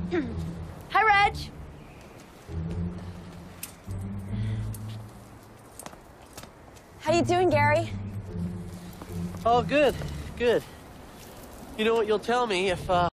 Hi, Reg. How you doing, Gary? Oh, good, good. You know what you'll tell me if